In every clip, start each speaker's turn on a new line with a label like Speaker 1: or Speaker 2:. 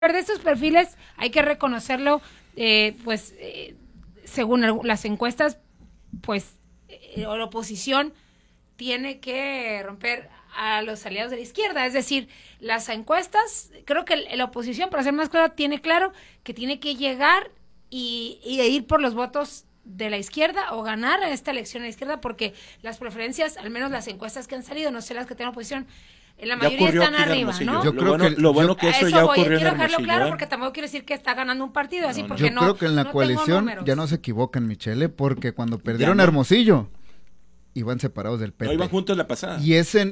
Speaker 1: de estos perfiles hay que reconocerlo, según las encuestas, la oposición tiene que romper a los aliados de la izquierda, es decir, las encuestas, creo que la oposición, para ser más clara, tiene claro que tiene que llegar y ir por los votos de la izquierda o ganar esta elección a la izquierda, porque las preferencias, al menos las encuestas que han salido, no sé las que tienen oposición, en la mayoría están arriba, ¿no?
Speaker 2: Yo creo que lo bueno que eso ya ocurrió en
Speaker 1: Quiero dejarlo
Speaker 2: Hermosillo,
Speaker 1: claro, porque tampoco quiero decir que está ganando un partido así, porque
Speaker 3: yo creo que en la coalición ya no se equivocan, Michele, porque cuando perdieron Hermosillo iban separados del PT.
Speaker 2: No, iban juntos la pasada.
Speaker 3: Y ese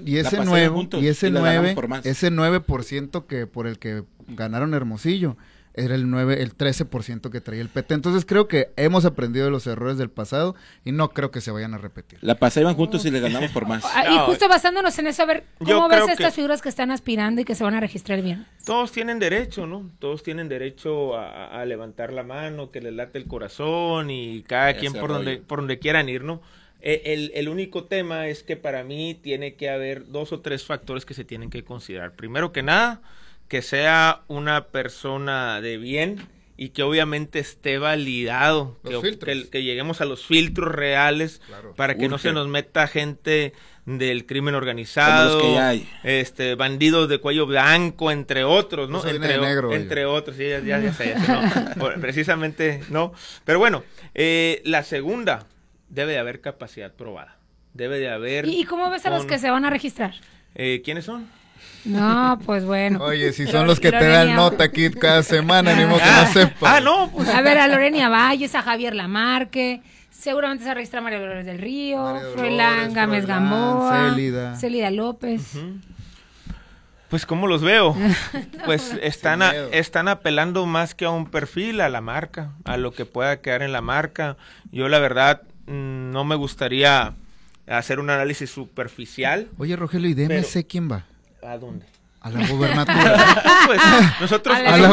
Speaker 3: 9% que por el que ganaron Hermosillo era el 13% que traía el PT. Entonces creo que hemos aprendido de los errores del pasado y no creo que se vayan a repetir.
Speaker 2: La pasada iban juntos y le ganamos por más.
Speaker 1: Y justo basándonos en eso, a ver, ¿cómo ves estas figuras que están aspirando y que se van a registrar bien?
Speaker 4: Todos tienen derecho, ¿no? Todos tienen derecho a levantar la mano, que les late el corazón y cada quien por donde quieran ir, ¿no? El único tema es que para mí tiene que haber 2 o 3 factores que se tienen que considerar. Primero que nada, que sea una persona de bien y que obviamente esté validado, que lleguemos a los filtros reales, claro, para que no se nos meta gente del crimen organizado,
Speaker 2: como los que hay.
Speaker 4: Bandidos de cuello blanco, entre otros, ¿no? Entre otros, sí, ya sé, ¿no? Precisamente, ¿no? Pero bueno, la segunda, debe de haber capacidad probada, debe de haber...
Speaker 1: ¿Y cómo ves a los que se van a registrar?
Speaker 4: ¿Quiénes son?
Speaker 1: No, pues bueno.
Speaker 3: Oye, si son los que te dan nota aquí cada semana, ni modo que no sepa.
Speaker 4: No, pues.
Speaker 1: A ver, a Lorena Valles, a Javier Lamarque, seguramente se registra María Dolores del Río, Froilán Gámez Gamboa, Célida López.
Speaker 4: Pues, ¿cómo los veo? Pues están apelando más que a un perfil, a la marca, a lo que pueda quedar en la marca. Yo, la verdad, no me gustaría hacer un análisis superficial.
Speaker 3: Oye, Rogelio, ¿y de MC quién va?
Speaker 4: ¿A dónde?
Speaker 3: A la gubernatura.
Speaker 4: Pues nosotros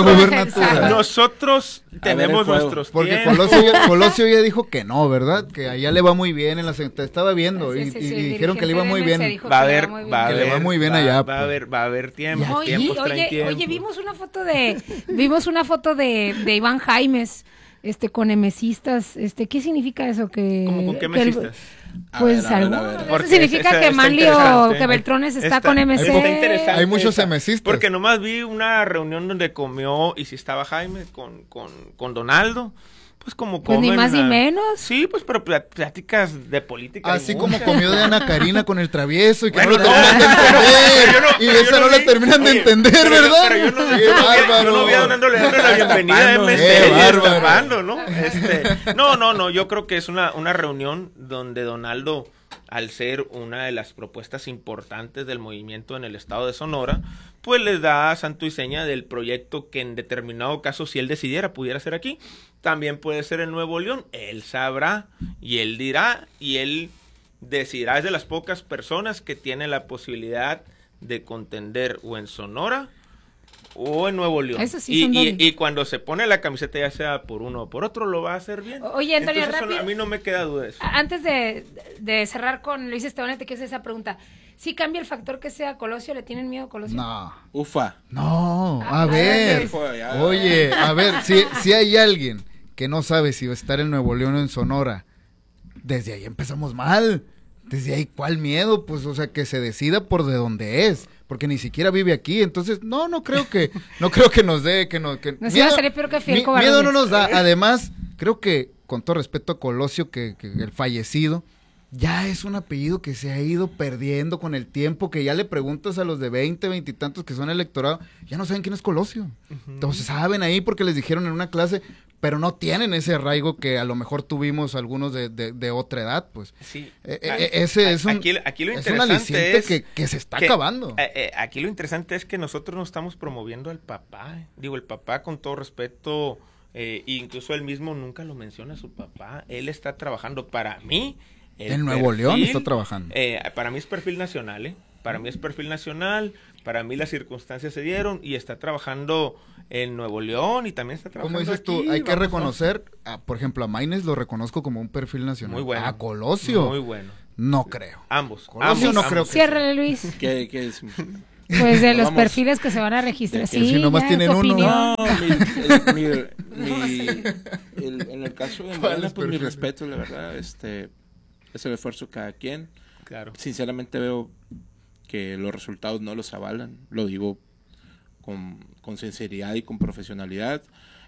Speaker 4: tenemos nuestros
Speaker 3: porque Colosio ya dijo que no, ¿verdad? Que allá le va muy bien, estaba viendo y dijeron que le iba muy bien.
Speaker 4: Va a haber
Speaker 3: muy bien allá.
Speaker 4: Va a haber tiempo.
Speaker 1: Oye, vimos una foto de Iván Jaimes, con emesistas, ¿qué significa eso?
Speaker 4: ¿Cómo con qué mesistas?
Speaker 1: Pues eso significa que Manlio, que Beltrones está con MC.
Speaker 3: Hay muchos MCistas.
Speaker 4: Porque nomás vi una reunión donde comió, y si estaba Jaime con Donaldo, pues como comen.
Speaker 1: Pues ni más ni menos.
Speaker 4: Sí, pues pero pláticas de política.
Speaker 3: Así como comió de Ana Karina con el travieso y que no lo terminan de entender. Y esa no la terminan de entender, ¿verdad?
Speaker 4: Pero yo no vi a Donaldo le dando la bienvenida a MC destapando, ¿no? No, yo creo que es una reunión donde Donaldo, al ser una de las propuestas importantes del movimiento en el estado de Sonora, pues les da santo y seña del proyecto que en determinado caso, si él decidiera, pudiera ser aquí. También puede ser en Nuevo León. Él sabrá y él dirá y él decidirá. Es de las pocas personas que tiene la posibilidad de contender o en Sonora o en Nuevo León.
Speaker 1: Eso sí,
Speaker 4: y cuando se pone la camiseta, ya sea por uno o por otro, lo va a hacer bien.
Speaker 1: Oye, Antonio, rápido,
Speaker 4: a mí no me queda duda de eso.
Speaker 1: Antes de cerrar con Luis Esteban, te quiero hacer esa pregunta. ¿Sí cambia el factor que sea Colosio? ¿Le tienen miedo a Colosio?
Speaker 2: No. Ufa.
Speaker 3: No, a ver. Oye, a ver, si hay alguien que no sabe si va a estar en Nuevo León o en Sonora, desde ahí empezamos mal. Desde ahí, ¿cuál miedo? Pues, o sea, que se decida por de dónde es, porque ni siquiera vive aquí. Entonces, no creo que nos dé, miedo no nos da. Además, creo que, con todo respeto a Colosio, que el fallecido, ya es un apellido que se ha ido perdiendo con el tiempo, que ya le preguntas a los de 20 y tantos que son electorado, ya no saben quién es Colosio. Entonces, saben ahí porque les dijeron en una clase, pero no tienen ese arraigo que a lo mejor tuvimos algunos de otra edad, pues.
Speaker 4: Sí.
Speaker 3: Ese es un aliciente que se está acabando.
Speaker 4: Aquí lo interesante es que nosotros no estamos promoviendo al papá. Digo, el papá, con todo respeto, incluso él mismo nunca lo menciona a su papá. Él está trabajando, para mí.
Speaker 3: En Nuevo León está trabajando.
Speaker 4: Para mí es perfil nacional, Para mí es perfil nacional, para mí las circunstancias se dieron y está trabajando en Nuevo León y también está trabajando.
Speaker 3: Como dices tú, hay que reconocer, por ejemplo, a Maines lo reconozco como un perfil nacional.
Speaker 4: Muy bueno.
Speaker 3: A Colosio.
Speaker 4: Muy bueno.
Speaker 3: No creo.
Speaker 4: Ambos.
Speaker 3: Colosio no creo que.
Speaker 1: Ciérrale, Luis.
Speaker 2: ¿Qué es?
Speaker 1: Pues de los perfiles que se van a registrar. Sí,
Speaker 3: si nomás tienen uno.
Speaker 2: No, en el caso de Morena, pues mi respeto, la verdad, es el esfuerzo de cada quien.
Speaker 4: Claro.
Speaker 2: Sinceramente veo que los resultados no los avalan, lo digo con sinceridad y con profesionalidad.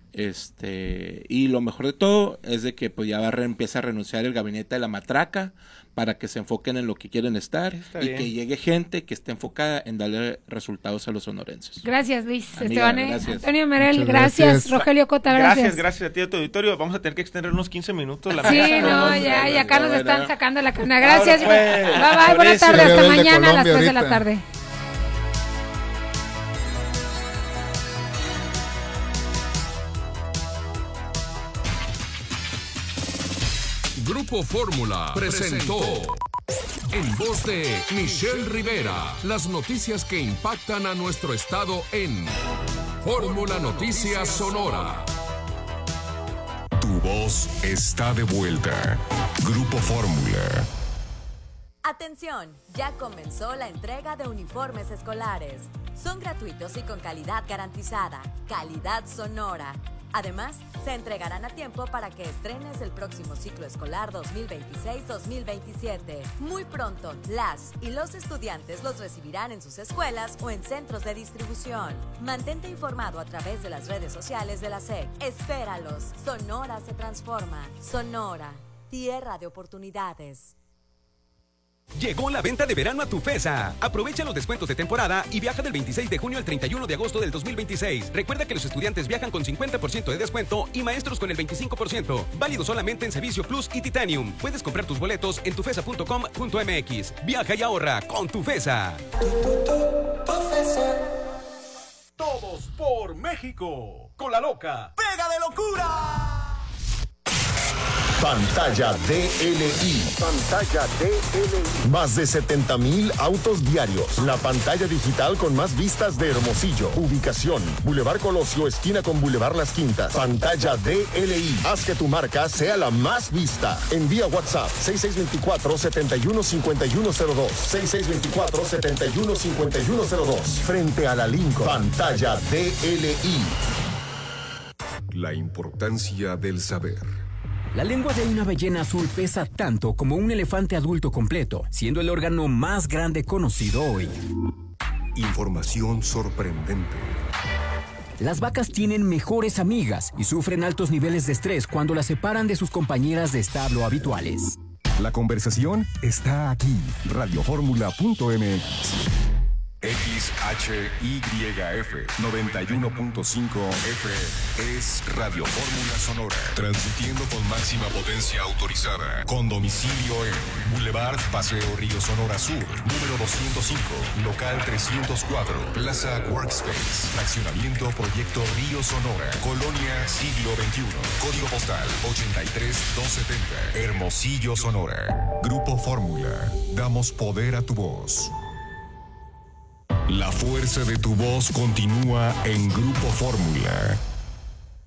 Speaker 2: Y lo mejor de todo es de que pues ya empieza a renunciar el gabinete de la matraca para que se enfoquen en lo que quieren estar. Está y bien. Que llegue gente que esté enfocada en darle resultados a los sonorenses.
Speaker 1: Gracias, Luis.
Speaker 2: Amiga, gracias.
Speaker 1: Antonio Merel, gracias. Rogelio Cota, gracias.
Speaker 4: Gracias a ti, a tu auditorio. Vamos a tener que extender unos 15 minutos.
Speaker 1: Ya acá nos están sacando la cuna. Gracias. Bye, buenas tardes. Hasta mañana a las 3 de la tarde.
Speaker 5: Grupo Fórmula presentó en voz de Michelle Rivera las noticias que impactan a nuestro estado en Fórmula Noticias Sonora. Tu voz está de vuelta. Grupo Fórmula.
Speaker 6: Atención, ya comenzó la entrega de uniformes escolares. Son gratuitos y con calidad garantizada. Calidad Sonora. Además, se entregarán a tiempo para que estrenes el próximo ciclo escolar 2026-2027. Muy pronto, las y los estudiantes los recibirán en sus escuelas o en centros de distribución. Mantente informado a través de las redes sociales de la SEC. Espéralos. Sonora se transforma. Sonora, tierra de oportunidades.
Speaker 7: Llegó la venta de verano a Tufesa. Aprovecha los descuentos de temporada y viaja del 26 de junio al 31 de agosto del 2026. Recuerda que los estudiantes viajan con 50% de descuento y maestros con el 25%. Válido solamente en Servicio Plus y Titanium. Puedes comprar tus boletos en tufesa.com.mx. Viaja y ahorra con Tufesa.
Speaker 8: Todos por México. Con la loca. ¡Pega de locura!
Speaker 9: Pantalla DLI. Pantalla DLI. Más de 70,000 autos diarios. La pantalla digital con más vistas de Hermosillo. Ubicación: Boulevard Colosio, esquina con Boulevard Las Quintas. Pantalla DLI. Haz que tu marca sea la más vista. Envía WhatsApp 6624-715102. 6624-715102. Frente a la Lincoln. Pantalla DLI.
Speaker 5: La importancia del saber.
Speaker 10: La lengua de una ballena azul pesa tanto como un elefante adulto completo, siendo el órgano más grande conocido hoy.
Speaker 5: Información sorprendente.
Speaker 10: Las vacas tienen mejores amigas y sufren altos niveles de estrés cuando las separan de sus compañeras de establo habituales.
Speaker 5: La conversación está aquí. Radioformula.mx. XHYF 91.5 FM es Radio Fórmula Sonora, transmitiendo con máxima potencia autorizada, con domicilio en Boulevard Paseo Río Sonora Sur, número 205, local 304, Plaza Workspace, fraccionamiento Proyecto Río Sonora, Colonia Siglo XXI, código postal 83270, Hermosillo, Sonora. Grupo Fórmula, damos poder a tu voz. La fuerza de tu voz continúa en Grupo Fórmula.